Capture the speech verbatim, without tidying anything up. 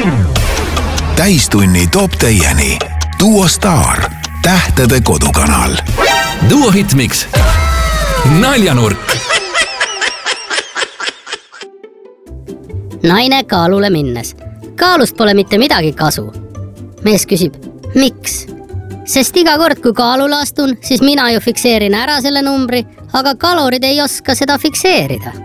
täistunni toob teieni Duo Star, tähtede kodukanal. Duo Hitmix, naljanurk. Naine kaalule minnes. Kaalust pole mitte midagi kasu. Mees küsib, miks? Sest iga kord, kui kaalule astun, siis mina ju fikseerin ära selle numbri, aga kalorid ei oska seda fikseerida.